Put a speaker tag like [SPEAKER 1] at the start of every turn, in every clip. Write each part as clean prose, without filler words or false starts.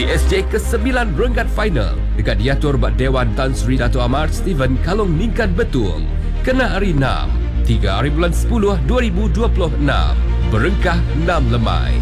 [SPEAKER 1] SJ ke-9 Renggat Final dekat diatur buat Dewan Tan Sri Dato' Amar Steven Kalong Ningkan Betul. Kena hari 6, 3 hari bulan 10 2026. Berengkah 6 lemai.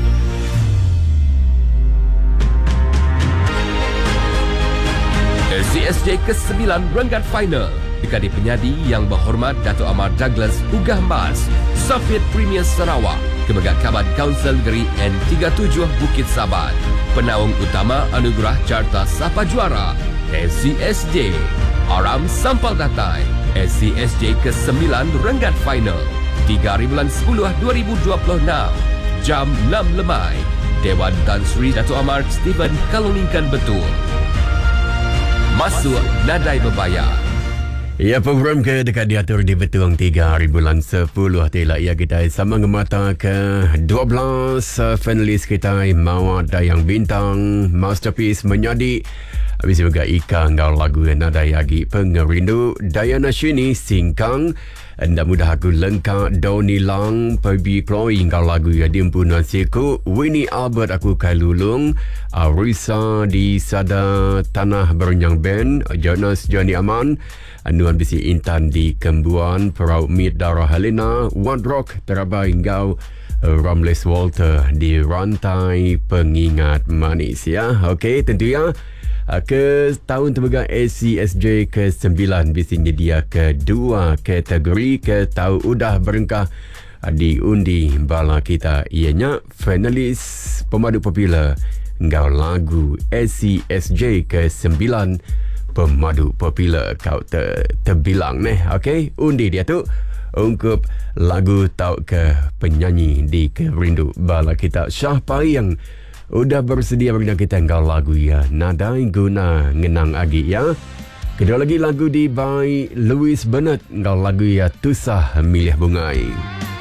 [SPEAKER 1] SJ ke-9 Renggat Final dekat di penyadi yang berhormat Dato' Amar Douglas Ugah Mas, Safid Premier Sarawak, Kemegat Kaban Kaunsil Negeri N37 Bukit Sabat. Penaung utama Anugerah Carta Sapa Juara SCSJ. Aram Sampal Datai SCSJ ke-9 Renggat Final 3 hari bulan 10 2026. Jam 6 lemai. Dewan Tan Sri Dato' Amar Steven Kalong Ningkan Betul. Masuk nadai berbayar.
[SPEAKER 2] Ya, program ke dekat diatur di Betuang 3 hari bulan 10 telah ia kita sama ngemata ke 12 finalis kita Mawar Dayang Bintang Masterpiece Menyadi. Habis juga Ika Ngau lagu nada yagi pengerindu Dayana Shini Singkang. Anda mudah aku lengkap Doni Lang Perbi Chloe Ngau lagu ya dimpunan siku Winnie Albert aku kailulung Arisa di Sada Tanah Bernyang Band Jonas Johnny Aman Anuan Bisi Intan di Kembuan Perau Mid Darah Helena One Rock Terabai Ngau Ramles Walter di Rantai Pengingat Manis ya. Okey, tentunya ke tahun terbegak SCSJ ke-9 bising dia kedua kategori ke tahu udah berengkah diundi bala kita ianya finalis pemadu popular ngau lagu SCSJ ke-9 pemadu popular kau terbilang nih. Okey, undi dia tu ungkup lagu tau ke penyanyi di kerindu bala kita Syah Payang udah bersedia bagi kita engkau lagu ya nadai guna ngenang agi ya. Kedua lagi lagu di by Louis Bennett engkau lagu ya Tusah Milih Bungai.